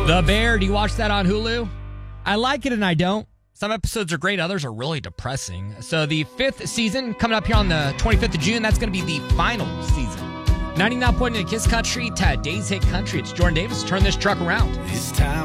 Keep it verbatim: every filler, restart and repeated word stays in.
The Bear, do you watch that on Hulu? I like it and I don't. Some episodes are great, others are really depressing. So the fifth season coming up here on the twenty-fifth of June, that's going to be the final season. ninety-nine point eight Kiss Country to Days Hit Country. It's Jordan Davis. Turn this truck around. It's time.